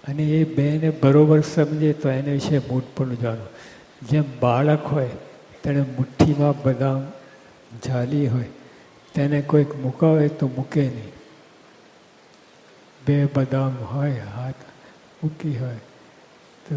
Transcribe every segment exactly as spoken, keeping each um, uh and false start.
અને એ બેને બરોબર સમજે તો એને વિશે મૂળપણું જાણો. જેમ બાળક હોય તેને મુઠ્ઠીમાં બદામ ઝાલી હોય, તેને કોઈક મુકાવે તો મૂકે નહીં. બે બદામ હોય, હાથ મૂકી હોય તો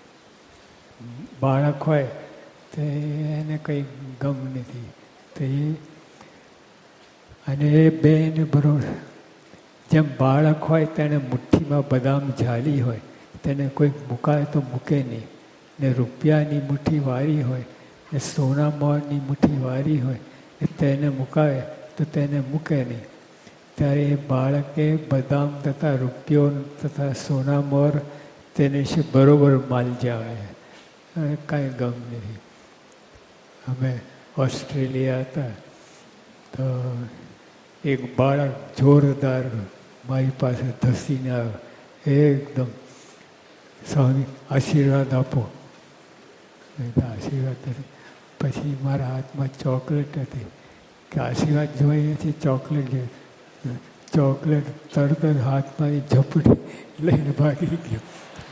બાળક હોય તો એને કંઈ ગમ નથી. તો એ અને એ બેને બરોબર જેમ બાળક હોય તેને મુઠ્ઠીમાં બદામ ઝાલી હોય, તેને કોઈક મુકાવે તો મૂકે નહીં. ને રૂપિયાની મુઠ્ઠી વારી હોય ને સોના મોરની મુઠ્ઠી વારી હોય ને તેને મુકાવે તો તેને મૂકે નહીં. ત્યારે એ બાળકે બદામ તથા રૂપિયો તથા સોના મોર તેને વિશે બરોબર માલ જાણે, કાંઈ ગમ નથી. અમે ઓસ્ટ્રેલિયા હતા તો એક બાળક જોરદાર મારી પાસે ધસીને આવ્યો, એકદમ સ્વામી આશીર્વાદ આપો. આશીર્વાદ પછી મારા હાથમાં ચોકલેટ હતી કે આશીર્વાદ જોઈએ છે, ચોકલેટ જોઈએ. ચોકલેટ તરત જ હાથમાં ઝપટી લઈને ભાગી ગયો.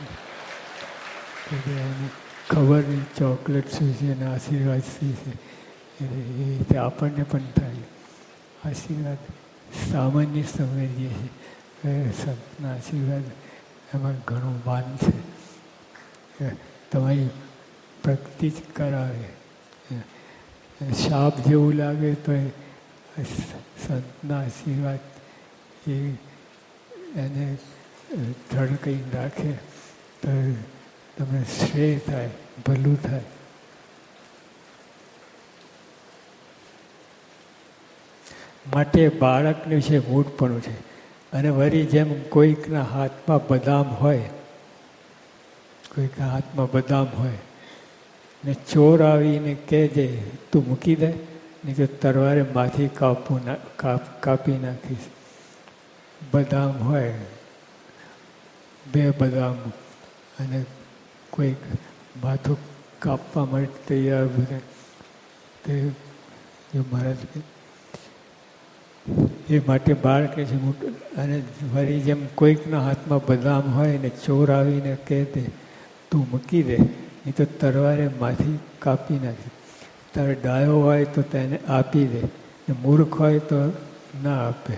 એને ખબર નહીં ચોકલેટ શું છે અને આશીર્વાદ શું છે. એ રીતે આપણને પણ થાય. આશીર્વાદ સામાન્ય સમજીએ છીએ, સંતના આશીર્વાદ એમાં ઘણું માન છે. તમારી પ્રગતિ જ કરાવે. શાપ જેવું લાગે તો એ સંતના આશીર્વાદ એ એને ધડકઈ રાખે તો તમને શ્રેય થાય, ભલું થાય. માટે બાળકને વિશે મૂળપણું છે. અને વળી જેમ કોઈકના હાથમાં બદામ હોય, કોઈકના હાથમાં બદામ હોય ને ચોર આવીને કહેજે તું મૂકી દે, નહીં તો તરવારે માથી કાપું ના કાપ કાપી નાખીશ. બદામ હોય, બે બદામ, અને કોઈક માથું કાપવા માટે તૈયાર બધા તે જો મહારાજ એ માટે બાળકે છે મોટું. અને વળી જેમ કોઈકના હાથમાં બદામ હોય ને ચોર આવીને કહે દે તું મૂકી દે, નહીં તો તરવારે માથી કાપી નાખે. તારે ડાયો હોય તો તેને આપી દે, ને મૂર્ખ હોય તો ના આપે.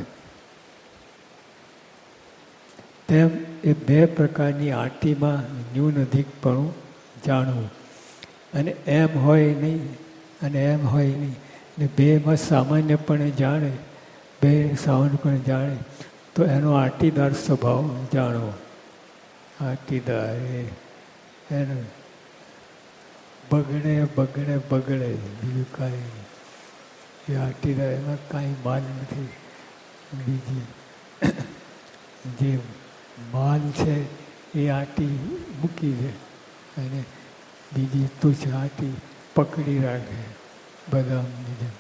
તેમ એ બે પ્રકારની આંટીમાં ન્યૂન અધિકપણું જાણવું. અને એમ હોય નહીં અને એમ હોય નહીં, ને બેમાં સામાન્યપણે જાણે, બે સામાન્યપણે જાણે તો એનો આંટીદાર સ્વભાવ જાણવો. આંટીદાર એ એનો બગડે બગડે બગડે બીજું કાંઈ નહીં. એ આંટીદાર એમાં કાંઈ માલ નથી. બીજી જે માલ છે એ આંટી મૂકી દે અને બીજી તુચ્છ આંટી પકડી રાખે બદામની જેમ.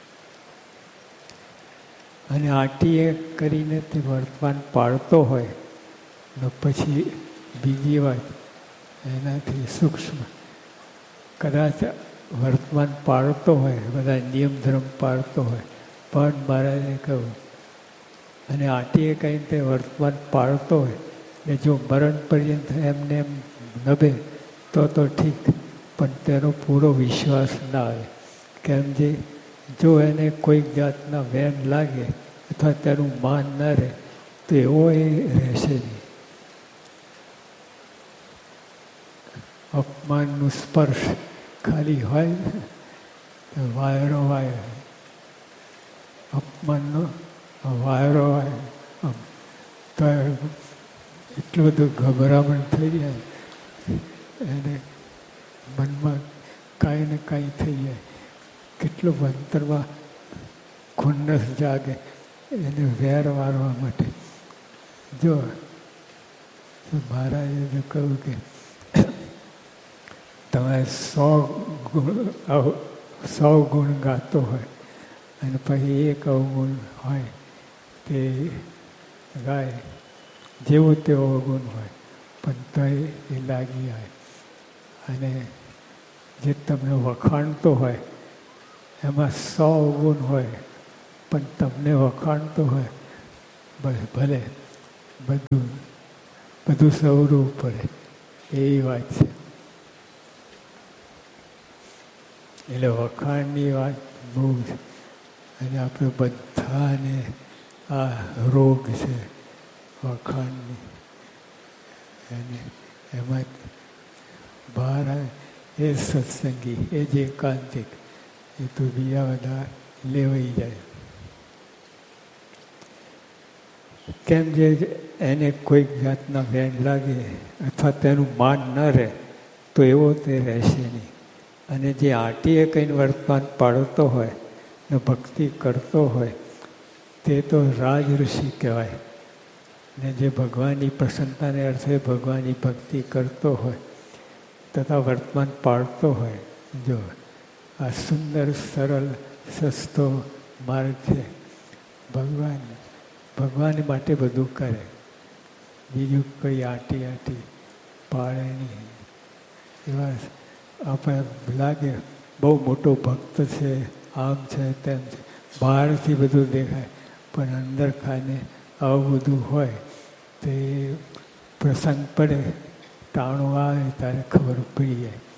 અને આંટી એ કરીને તે વર્તમાન પાડતો હોય ને પછી બીજી વાત એનાથી સૂક્ષ્મ કદાચ વર્તમાન પાળતો હોય, બધા નિયમ ધર્મ પાળતો હોય, પણ મહારાજે કહ્યું અને આંટીએ કહીને તે વર્તમાન પાળતો હોય ને જો મરણ પર્યંત એમને એમ નભે તો તો ઠીક, પણ તેનો પૂરો વિશ્વાસ ના આવે. કેમ જે જો એને કોઈક જાતના વેન લાગે અથવા તેનું માન ના રહે તો એવો એ રહેશે નહીં. અપમાનનું સ્પર્શ ખાલી હોય તો વાયરો વાય, અપમાનનો વાયરો વાય તો એટલું બધું ગભરામણ થઈ જાય, એને મનમાં કાંઈ ને કાંઈ થઈ જાય, કેટલું અંતરમાં ખુન્નસ જાગે એને વેર વારવા માટે. જો મહારાજે કહ્યું કે તમે સો ગુણ સો ગુણ ગાતો હોય અને પછી એક અવગુણ હોય તે ગાય, જેવો તેવો અવગુણ હોય પણ તો એ લાગી આવે. અને જે તમને વખાણતો હોય એમાં સો અવગુણ હોય પણ તમને વખાણતો હોય બસ ભલે બધું બધું સવરું પડે એવી વાત છે. એટલે વખાણની વાત બહુ છે. અને આપણે બધાને આ રોગ છે વખાણની, અને એમાં બહાર આવે એ સત્સંગી, એ જે એકાંતિક, એ તો બીજા બધા લેવાઈ જાય. કેમ જે એને કોઈક જાતના વેણ લાગે અથવા તેનું માન ન રહે તો એવો તે રહેશે નહીં. અને જે આંટીએ કંઈ વર્તમાન પાડતો હોય ને ભક્તિ કરતો હોય તે તો રાજઋષિ કહેવાય. ને જે ભગવાનની પ્રસન્નતાને અર્થે ભગવાનની ભક્તિ કરતો હોય તથા વર્તમાન પાડતો હોય, જો આ સુંદર સરળ સસ્તો માર્ગ છે. ભગવાન ભગવાન માટે બધું કરે, બીજું કંઈ આંટી આંટી પાડે નહીં. એવા આપણે લાગે બહુ મોટો ભક્ત છે, આમ છે તેમ છે, બહારથી બધું દેખાય, પણ અંદર ખાને આવું બધું હોય તે પ્રસંગ પડે, ટાણું આવે ત્યારે ખબર પડી જાય